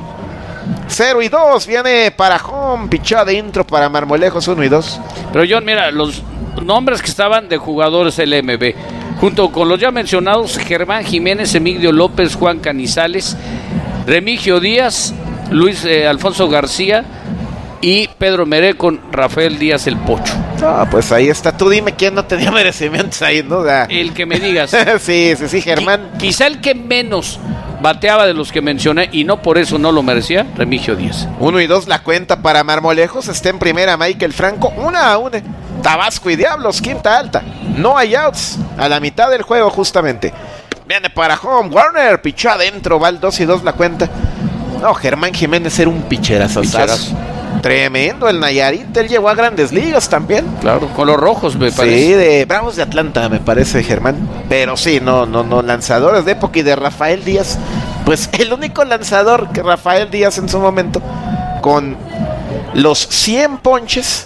0-2, viene para home, pichada de intro para Marmolejos, 1-2. Pero John, mira, los nombres que estaban de jugadores LMB, junto con los ya mencionados, Germán Jiménez, Emilio López, Juan Canizales, Remigio Díaz, Luis Alfonso García y Pedro Meré con Rafael Díaz el Pocho. Pues ahí está. Tú dime quién no tenía merecimientos ahí, ¿no? El que me digas. sí, Germán. Quizá el que menos bateaba de los que mencioné y no por eso no lo merecía, Remigio Díaz. 1-2 la cuenta para Marmolejos. Está en primera Michael Franco, 1-1. Tabasco y Diablos, quinta alta. No hay outs a la mitad del juego justamente. Viene para home, Warner, pichó adentro, va el 2-2 la cuenta. No, Germán Jiménez era un picherazo. Tremendo el Nayarit, él llegó a Grandes Ligas también. Claro, con los rojos me parece. Sí, de Bravos de Atlanta me parece, Germán. Pero sí, no, lanzadores de época. Y de Rafael Díaz, pues el único lanzador que Rafael Díaz en su momento, con los 100 ponches,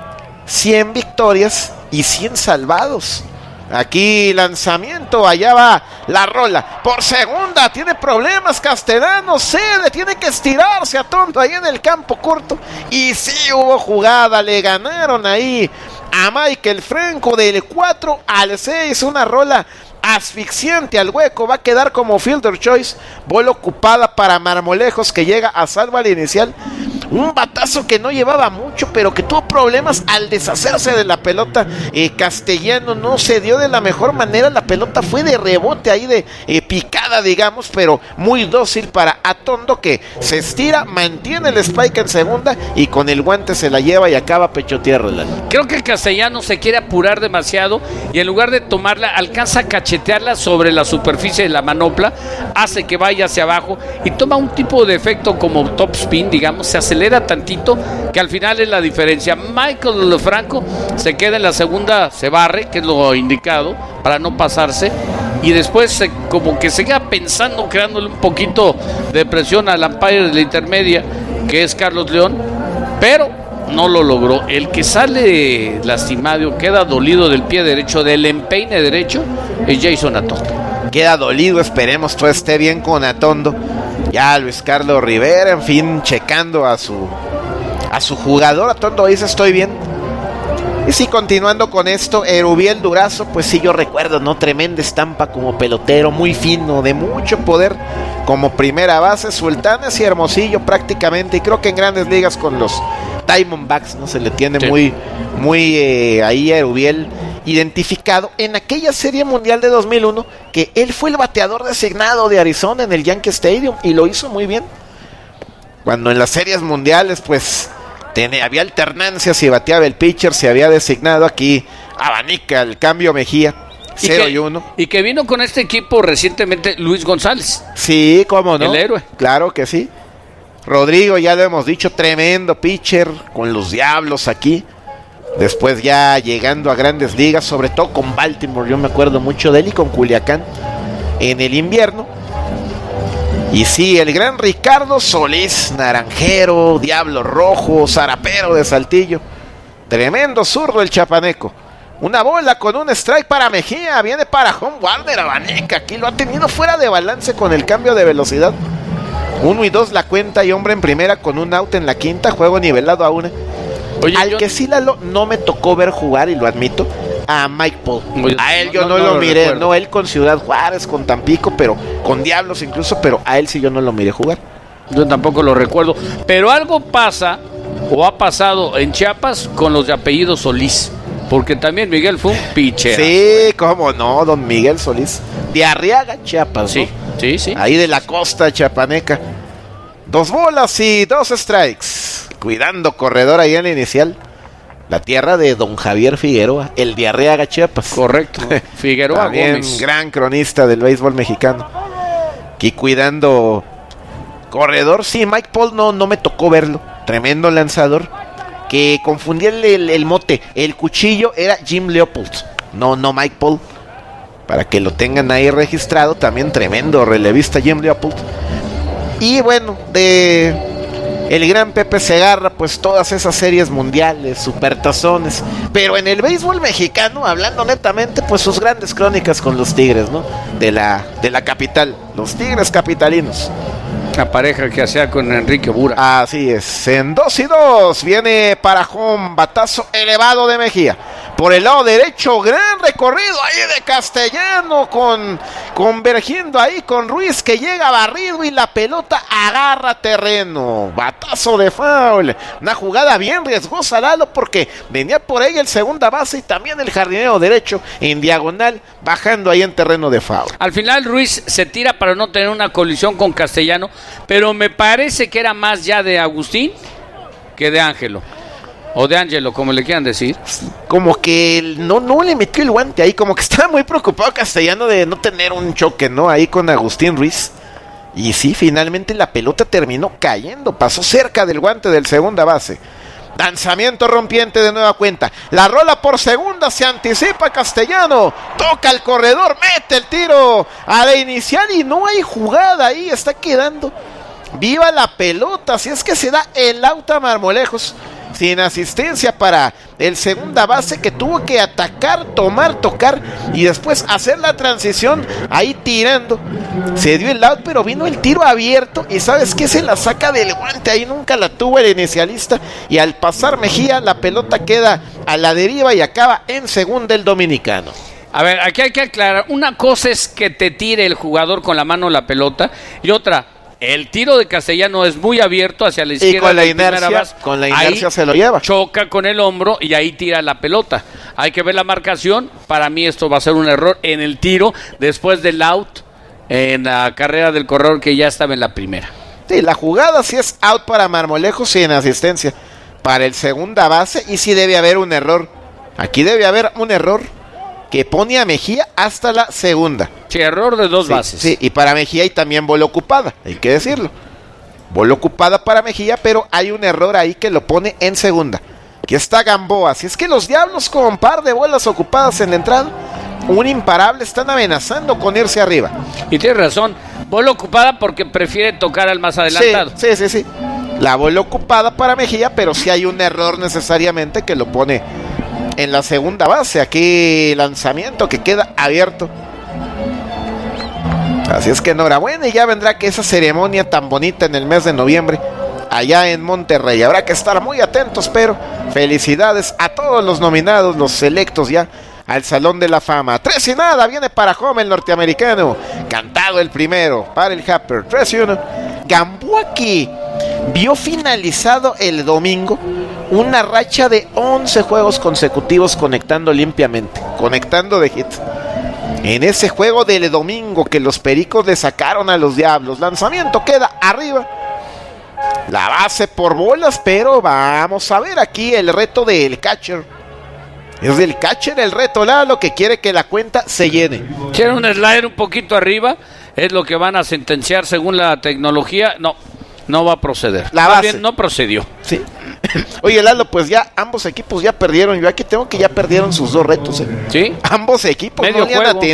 100 victorias y 100 salvados. Aquí lanzamiento, allá va la rola. Por segunda, tiene problemas Castellanos, cede, tiene que estirarse a tonto ahí en el campo corto. Y sí hubo jugada, le ganaron ahí a Michael Franco del 4 al 6. Una rola asfixiante al hueco, va a quedar como fielder choice. Bola ocupada para Marmolejos, que llega a salvo al inicial. Un batazo que no llevaba mucho, pero que tuvo problemas al deshacerse de la pelota. Castellano no se dio de la mejor manera. La pelota fue de rebote ahí, de picada, digamos, pero muy dócil para Atondo, que se estira, mantiene el spike en segunda y con el guante se la lleva y acaba pecho tierra. Creo que el Castellano se quiere apurar demasiado y en lugar de tomarla, alcanza a cachetearla sobre la superficie de la manopla, hace que vaya hacia abajo y toma un tipo de efecto como top spin, digamos, se acelera tantito, que al final es la diferencia. Michael Franco se queda en la segunda, se barre, que es lo indicado para no pasarse, y después como que se queda pensando, creándole un poquito de presión al umpire de la intermedia, que es Carlos León, pero no lo logró. El que sale lastimado, queda dolido del pie derecho, del empeine derecho, es Jason Atondo. Queda dolido, esperemos todo esté bien con Atondo. Ya Luis Carlos Rivera, en fin, checando a su jugador. Atondo dice, estoy bien. Y sí, continuando con esto, Erubiel Durazo, pues sí, yo recuerdo, ¿no? Tremenda estampa como pelotero, muy fino, de mucho poder como primera base. Sultanes y Hermosillo prácticamente, y creo que en Grandes Ligas con los Diamondbacks, ¿no? Se le tiene sí, muy ahí a Erubiel identificado en aquella Serie Mundial de 2001, que él fue el bateador designado de Arizona en el Yankee Stadium y lo hizo muy bien. Cuando en las series mundiales pues había alternancia, si bateaba el pitcher, se había designado, aquí abanica el cambio Mejía, 0-1. Y que vino con este equipo recientemente Luis González. Sí, cómo no. El héroe. Claro que sí. Rodrigo, ya lo hemos dicho, tremendo pitcher con los Diablos aquí. Después ya llegando a Grandes Ligas, sobre todo con Baltimore, yo me acuerdo mucho de él, y con Culiacán en el invierno. Y sí, el gran Ricardo Solís, naranjero, Diablo Rojo, zarapero de Saltillo. Tremendo zurdo el chapaneco. Una bola con un strike para Mejía, viene para home Warner Abaneca, aquí lo ha tenido fuera de balance con el cambio de velocidad. 1-2 la cuenta y hombre en primera con un out en la quinta, juego nivelado a 1. Oye, al que sí, Lalo, no me tocó ver jugar, y lo admito, a Mike Paul. A él yo no lo miré, recuerdo. No, él con Ciudad Juárez, con Tampico, pero con Diablos incluso, pero a él sí yo no lo miré jugar. Yo tampoco lo recuerdo, pero algo pasa, o ha pasado en Chiapas con los de apellido Solís, porque también Miguel fue un pitcher. Sí, cómo no, don Miguel Solís, de Arriaga, Chiapas, sí, ¿no? Sí. Ahí de la costa chapaneca. 2 bolas y 2 strikes. Cuidando corredor ahí en la inicial. La tierra de don Javier Figueroa, el de Arriaga, Chiapas. Correcto. Figueroa también Gómez, gran cronista del béisbol mexicano. Aquí cuidando corredor. Sí, Mike Paul no me tocó verlo. Tremendo lanzador. Que confundía el mote. El cuchillo era Jim Leopold. No Mike Paul. Para que lo tengan ahí registrado. También tremendo relevista Jim Leopold. Y bueno, de el gran Pepe Segarra, pues todas esas series mundiales, supertazones. Pero en el béisbol mexicano, hablando netamente, pues sus grandes crónicas con los Tigres, ¿no? De la capital, los Tigres capitalinos. La pareja que hacía con Enrique Bura. Así es, en 2-2 viene para home, batazo elevado de Mejía. Por el lado derecho, gran recorrido ahí de Castellano, convergiendo ahí con Ruiz, que llega barrido y la pelota agarra terreno. Batazo de foul. Una jugada bien riesgosa, Lalo, porque venía por ahí el segunda base y también el jardinero derecho en diagonal, bajando ahí en terreno de foul. Al final Ruiz se tira para no tener una colisión con Castellano, pero me parece que era más ya de Agustín que de Ángelo. O de Ángelo, como le quieran decir. Como que no le metió el guante ahí, como que estaba muy preocupado Castellano de no tener un choque, ¿no? Ahí con Agustín Ruiz. Y sí, finalmente la pelota terminó cayendo, pasó cerca del guante del segunda base. Lanzamiento rompiente de nueva cuenta. La rola por segunda, se anticipa Castellano. Toca el corredor, mete el tiro a la inicial y no hay jugada ahí. Está quedando viva la pelota. Así es que se da el out a Marmolejos. Sin asistencia para el segunda base, que tuvo que atacar, tomar, tocar y después hacer la transición ahí tirando. Se dio el out, pero vino el tiro abierto y ¿sabes qué? Se la saca del guante, ahí nunca la tuvo el inicialista y al pasar Mejía la pelota queda a la deriva y acaba en segunda el dominicano. A ver, aquí hay que aclarar, una cosa es que te tire el jugador con la mano la pelota y otra, el tiro de Castellano es muy abierto hacia la izquierda. Y con la inercia se lo lleva. Choca con el hombro y ahí tira la pelota. Hay que ver la marcación. Para mí esto va a ser un error en el tiro después del out en la carrera del corredor que ya estaba en la primera. Sí, la jugada sí es out para Marmolejos sin asistencia. Para el segunda base y sí debe haber un error. Aquí debe haber un error que pone a Mejía hasta la segunda. Sí, error de dos bases. Sí, y para Mejía y también bola ocupada, hay que decirlo. Bola ocupada para Mejía, pero hay un error ahí que lo pone en segunda. Aquí está Gamboa, así es que los Diablos con un par de bolas ocupadas en la entrada, un imparable, están amenazando con irse arriba. Y tienes razón, bola ocupada porque prefiere tocar al más adelantado. Sí. La bola ocupada para Mejía, pero sí hay un error necesariamente que lo pone en la segunda base. Aquí lanzamiento que queda abierto. Así es que enhorabuena y ya vendrá que esa ceremonia tan bonita en el mes de noviembre allá en Monterrey. Habrá que estar muy atentos, pero felicidades a todos los nominados, los selectos ya al Salón de la Fama. 3-0, viene para home el norteamericano. Cantado el primero para el Happer. 3-1. Gamboa que vio finalizado el domingo una racha de 11 juegos consecutivos conectando limpiamente, conectando de hit. En ese juego del domingo que los Pericos le sacaron a los Diablos, lanzamiento queda arriba. La base por bolas, pero vamos a ver aquí el reto del catcher. Es del catcher el reto, Lalo, que quiere que la cuenta se llene. Quiere un slider un poquito arriba, es lo que van a sentenciar según la tecnología. No va a proceder. La base. Bien, no procedió. Sí. Oye, Lalo, pues ya ambos equipos ya perdieron. Yo aquí tengo que ya perdieron sus dos retos. Sí. Ambos equipos Medio no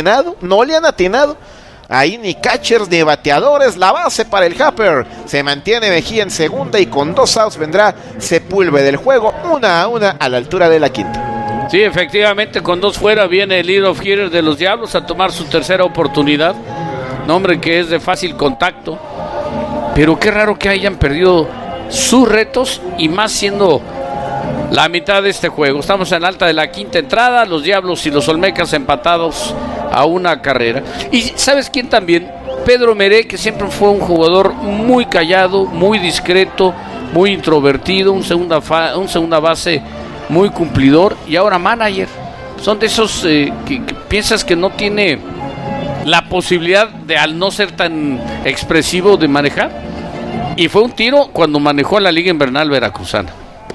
le han atinado. Ahí ni catchers ni bateadores. La base para el Happer. Se mantiene Mejía en segunda y con 2 outs vendrá Sepúlveda del juego 1-1 a la altura de la quinta. Sí, efectivamente, con 2 fuera viene el lead of hitter de los Diablos a tomar su tercera oportunidad. Nombre que es de fácil contacto. Pero qué raro que hayan perdido sus retos y más siendo la mitad de este juego. Estamos en alta de la quinta entrada, los Diablos y los Olmecas empatados a una carrera. Y ¿sabes quién también? Pedro Meré, que siempre fue un jugador muy callado, muy discreto, muy introvertido, un segunda base muy cumplidor y ahora manager. Son de esos que piensas que no tiene la posibilidad de, al no ser tan expresivo, de manejar. Y fue un tiro cuando manejó la Liga Invernal Veracruzana.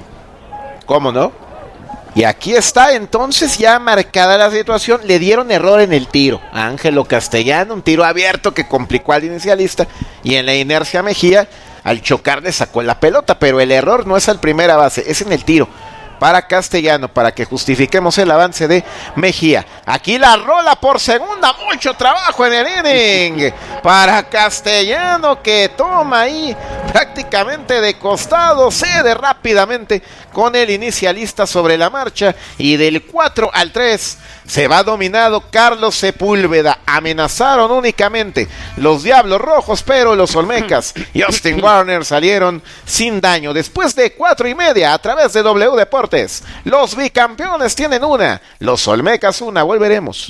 ¿Cómo no? Y aquí está entonces ya marcada la situación. Le dieron error en el tiro a Ángelo Castellano, un tiro abierto que complicó al inicialista. Y en la inercia Mejía, al chocar le sacó la pelota. Pero el error no es al primera base, es en el tiro para Castellano, para que justifiquemos el avance de Mejía. Aquí la rola por segunda, mucho trabajo en el inning para Castellano, que toma ahí prácticamente de costado, cede rápidamente con el inicialista sobre la marcha y del 4-3 se va dominado Carlos Sepúlveda. Amenazaron únicamente los Diablos Rojos, pero los Olmecas y Austin Warner salieron sin daño. Después de 4:30 a través de W Deportes, los bicampeones tienen una, los Olmecas una. Volveremos.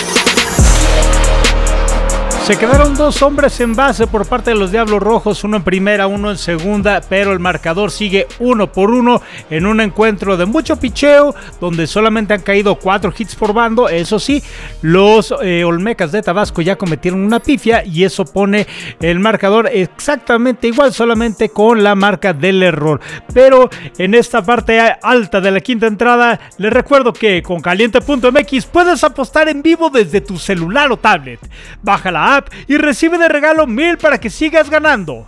Se quedaron 2 hombres en base por parte de los Diablos Rojos, uno en primera, uno en segunda, pero el marcador sigue 1-1 en un encuentro de mucho picheo, donde solamente han caído 4 hits por bando. Eso sí, los Olmecas de Tabasco ya cometieron una pifia y eso pone el marcador exactamente igual, solamente con la marca del error. Pero en esta parte alta de la quinta entrada, les recuerdo que con Caliente.mx puedes apostar en vivo desde tu celular o tablet. Baja la app y recibe de regalo 1000 para que sigas ganando.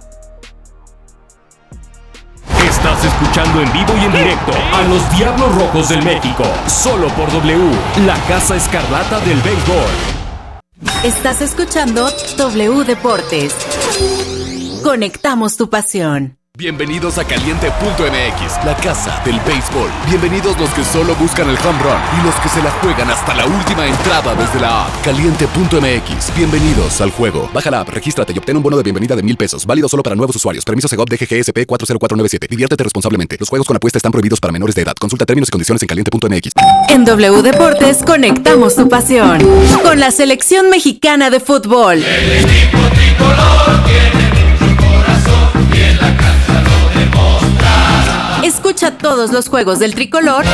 Estás escuchando en vivo y en directo a los Diablos Rojos del México, solo por W, la Casa Escarlata del béisbol. Estás escuchando W Deportes. Conectamos tu pasión. Bienvenidos a Caliente.mx, la casa del béisbol. Bienvenidos los que solo buscan el home run y los que se la juegan hasta la última entrada desde la app. Caliente.mx, bienvenidos al juego. Baja la app, regístrate y obtén un bono de bienvenida de $1,000. Válido solo para nuevos usuarios. Permiso Segov DGGSP 40497. Diviértete responsablemente. Los juegos con apuesta están prohibidos para menores de edad. Consulta términos y condiciones en Caliente.mx. En W Deportes conectamos tu pasión con la selección mexicana de fútbol. El equipo tricolor tiene mucho corazón y en la cancha lo demostrará. Escucha todos los juegos del tricolor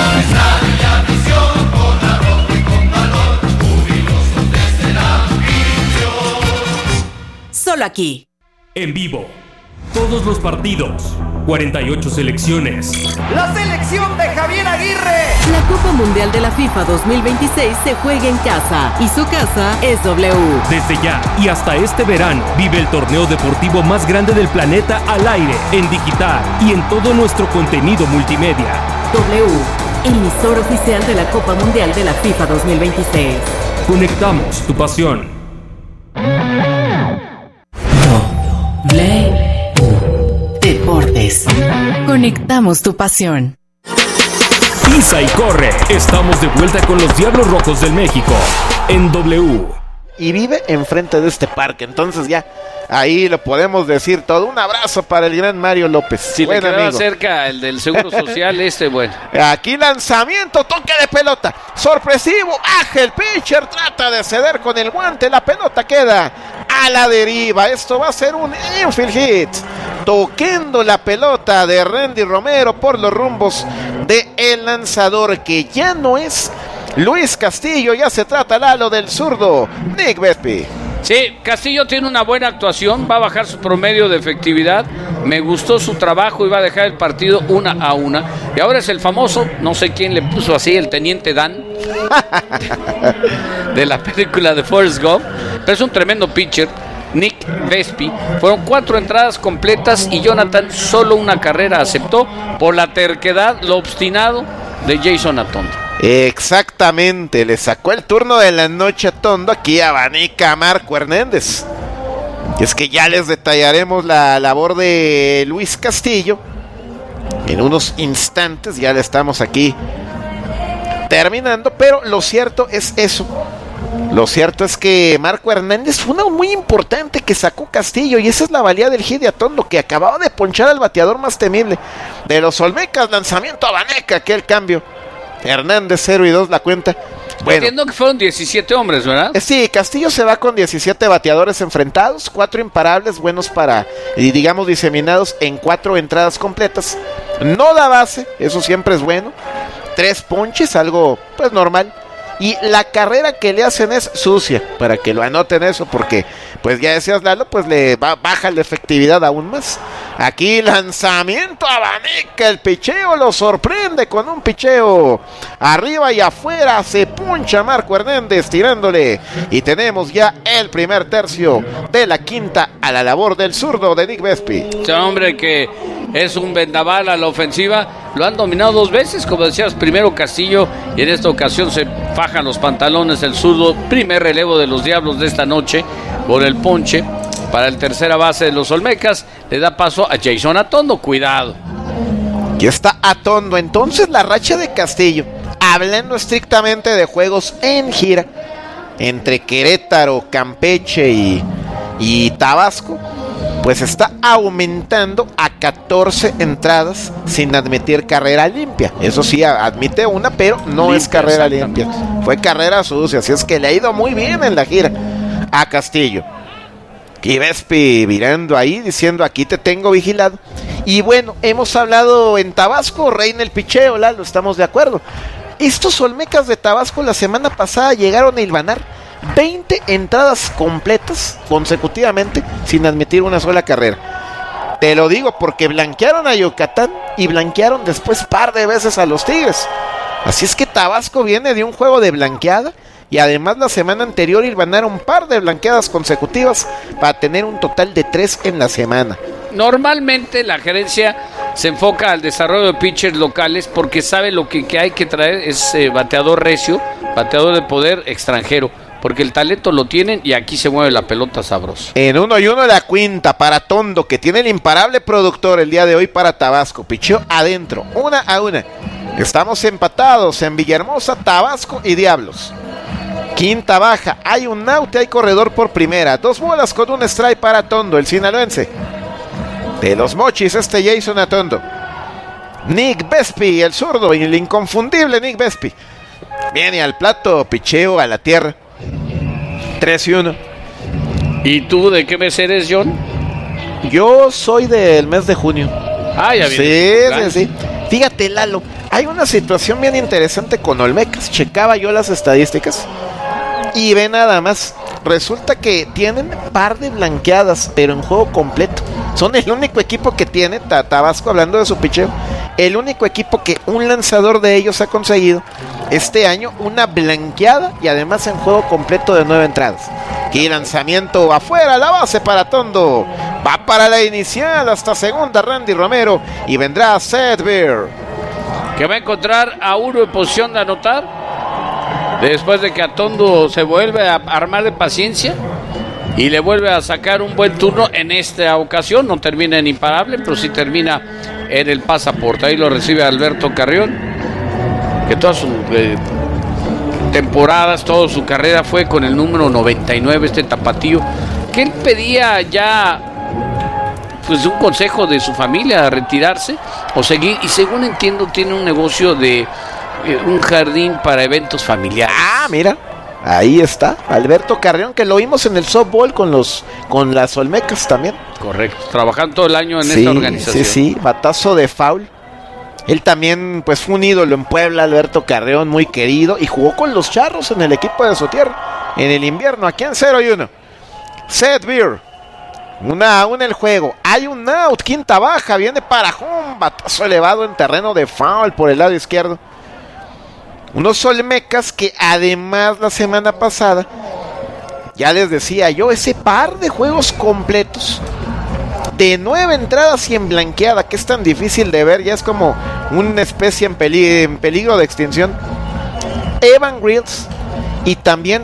solo aquí. En vivo, todos los partidos, 48 selecciones. La selección de Javier Aguirre. La Copa Mundial de la FIFA 2026 se juega en casa y su casa es W. Desde ya y hasta este verano, vive el torneo deportivo más grande del planeta al aire, en digital y en todo nuestro contenido multimedia. W, emisor oficial de la Copa Mundial de la FIFA 2026. Conectamos tu pasión. Deportes. Conectamos tu pasión. Pisa y corre. Estamos de vuelta con los Diablos Rojos del México en W. Y vive enfrente de este parque, entonces ya ahí lo podemos decir todo. Un abrazo para el gran Mario López. Si le quedaba cerca el del Seguro Social, bueno. Aquí lanzamiento, toque de pelota, sorpresivo, baja el pitcher, trata de ceder con el guante, la pelota queda a la deriva. Esto va a ser un infield hit, toquendo la pelota de Randy Romero por los rumbos de el lanzador, que ya no es Luis Castillo, ya se trata Lalo del zurdo Nick Vespi. Sí, Castillo tiene una buena actuación, va a bajar su promedio de efectividad, me gustó su trabajo y va a dejar el partido 1-1. Y ahora es el famoso, no sé quién le puso así, el Teniente Dan de la película de Forrest Gump, pero es un tremendo pitcher, Nick Vespi. Fueron 4 entradas completas y Jonathan solo una carrera aceptó por la terquedad, lo obstinado de Jason Atondo. Exactamente, le sacó el turno de la noche a Tondo. Aquí abanica a Marco Hernández. Y es que ya les detallaremos la labor de Luis Castillo en unos instantes. Ya le estamos aquí terminando, pero lo cierto es eso. Lo cierto es que Marco Hernández fue una muy importante que sacó Castillo, y esa es la valía del hit de Atondo, que acababa de ponchar al bateador más temible de los Olmecas. Lanzamiento a Baneca, aquel cambio. Hernández 0-2 la cuenta. Bueno, entiendo que fueron 17 hombres, ¿verdad? Sí, Castillo se va con 17 bateadores enfrentados, 4 imparables, buenos para, y digamos, diseminados en 4 entradas completas. No da base, eso siempre es bueno. 3 ponches, algo pues normal. Y la carrera que le hacen es sucia, para que lo anoten eso, porque pues ya decías, Lalo, pues le baja la efectividad aún más. Aquí lanzamiento a Baneca, el picheo lo sorprende con un picheo arriba y afuera, se puncha Marco Hernández tirándole, y tenemos ya el primer tercio de la quinta a la labor del zurdo de Nick Vespi. Este hombre que es un vendaval a la ofensiva, lo han dominado 2 veces, como decías, primero Castillo, y en esta ocasión se fajan los pantalones el zurdo. Primer relevo de los Diablos de esta noche por el ponche para el tercera base de los Olmecas. Le da paso a Jason Atondo, cuidado. Y está Atondo. Entonces la racha de Castillo, hablando estrictamente de juegos en gira entre Querétaro, Campeche y Tabasco, pues está aumentando a 14 entradas sin admitir carrera limpia. Eso sí, admite una, pero no limpia, es carrera limpia. Fue carrera sucia, así es que le ha ido muy bien en la gira a Castillo. Y Vespi virando ahí, diciendo, aquí te tengo vigilado. Y bueno, hemos hablado en Tabasco, reina el picheo, Lalo, estamos de acuerdo. Estos Olmecas de Tabasco la semana pasada llegaron a hilvanar 20 entradas completas consecutivamente sin admitir una sola carrera. Te lo digo porque blanquearon a Yucatán y blanquearon después par de veces a los Tigres. Así es que Tabasco viene de un juego de blanqueada y además la semana anterior hilvanaron un par de blanqueadas consecutivas para tener un total de 3 en la semana. Normalmente la gerencia se enfoca al desarrollo de pitchers locales porque sabe lo que hay que traer es bateador recio, bateador de poder extranjero, porque el talento lo tienen y aquí se mueve la pelota sabrosa. En 1-1 la quinta para Tondo, que tiene el imparable productor el día de hoy para Tabasco. Pichó adentro, 1-1. Estamos empatados en Villahermosa, Tabasco y Diablos. Quinta baja, hay un out, hay corredor por primera. 2 bolas con un strike para Tondo, el sinaloense. De los Mochis, Jason Atondo. Nick Vespi, el zurdo, y el inconfundible Nick Vespi. Viene al plato, picheo a la tierra. 3-1. ¿Y tú de qué mes eres, John? Yo soy del mes de junio. Ah, ya viene. Sí. Fíjate, Lalo, hay una situación bien interesante con Olmecas. Checaba yo las estadísticas y ve nada más. Resulta que tienen par de blanqueadas, pero en juego completo. Son el único equipo que tiene, Tabasco, hablando de su picheo, el único equipo que un lanzador de ellos ha conseguido este año una blanqueada y además en juego completo de 9 entradas. Y lanzamiento afuera, la base para Tondo. Va para la inicial hasta segunda Randy Romero y vendrá Seth Beer, que va a encontrar a uno en posición de anotar después de que Atondo se vuelve a armar de paciencia y le vuelve a sacar un buen turno. En esta ocasión no termina en imparable, pero sí termina en el pasaporte. Ahí lo recibe Alberto Carrión, que todas sus temporadas, toda su carrera fue con el número 99, este tapatío, que él pedía ya pues un consejo de su familia a retirarse o seguir, y según entiendo tiene un negocio de un jardín para eventos familiares. Ah, mira, ahí está Alberto Carrión, que lo vimos en el softball con las Olmecas también. Correcto, trabajando todo el año en esta organización. Sí, batazo de foul. Él también pues fue un ídolo en Puebla, Alberto Carrión, muy querido, y jugó con los Charros en el equipo de su tierra en el invierno, aquí en 0-1. Seth Beer, 1-1 el juego, hay un out, quinta baja, viene para home, batazo elevado en terreno de foul por el lado izquierdo. Unos Olmecas que además la semana pasada, ya les decía yo, ese par de juegos completos de 9 entradas y en blanqueada, que es tan difícil de ver, ya es como una especie en peligro de extinción. Evan Grills y también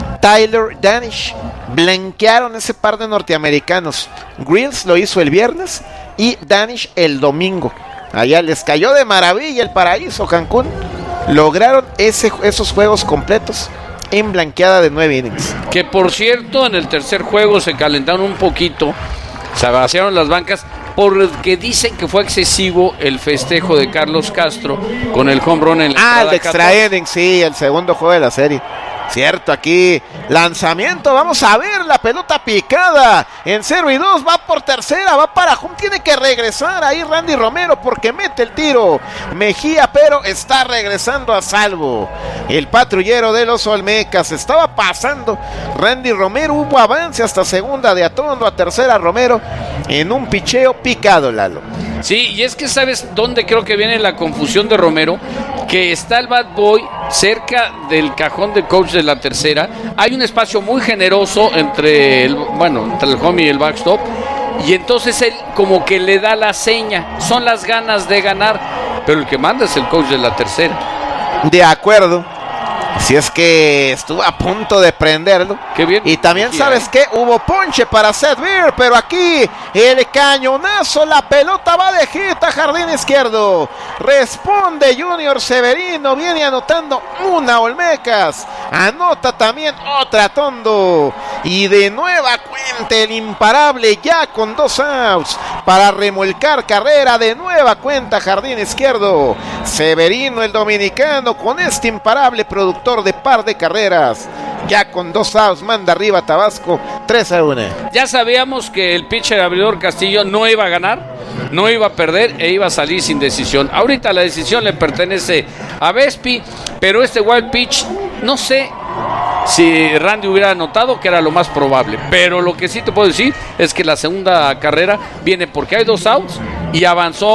Tyler Danish blanquearon ese par de norteamericanos. Grills lo hizo el viernes y Danish el domingo. Allá les cayó de maravilla el paraíso, Cancún. Lograron esos juegos completos en blanqueada de 9 innings. Que por cierto, en el tercer juego se calentaron un poquito, se vaciaron las bancas porque dicen que fue excesivo el festejo de Carlos Castro con el home run en la el extra inning, sí, el segundo juego de la serie. Cierto, aquí lanzamiento, vamos a ver la pelota picada en 0-2, va por tercera, va para home, tiene que regresar ahí Randy Romero porque mete el tiro Mejía, pero está regresando a salvo el patrullero de los Olmecas. Estaba pasando Randy Romero, hubo avance hasta segunda de Atondo, a tercera Romero en un picheo picado, Lalo. Sí, y es que ¿sabes dónde creo que viene la confusión de Romero? Que está el Bad Boy cerca del cajón de coach de la tercera. Hay un espacio muy generoso entre el home y el backstop. Y entonces él como que le da la seña. Son las ganas de ganar. Pero el que manda es el coach de la tercera. De acuerdo. Si es que estuvo a punto de prenderlo. Qué bien. Y también sabes que hubo ponche para Seth Beer, pero aquí el cañonazo, la pelota va de hit a jardín izquierdo. Responde Junior Severino, viene anotando una Olmecas, anota también otra Tondo. Y de nueva cuenta el imparable ya con 2 outs para remolcar carrera, de nueva cuenta jardín izquierdo. Severino, el dominicano, con este imparable productor de par de carreras, ya con 2 outs, manda arriba Tabasco 3-1. Ya sabíamos que el pitcher abridor Castillo no iba a ganar, no iba a perder e iba a salir sin decisión. Ahorita la decisión le pertenece a Vespi, pero este wild pitch, no sé si Randy hubiera anotado, que era lo más probable, pero lo que sí te puedo decir es que la segunda carrera viene porque hay 2 outs y avanzó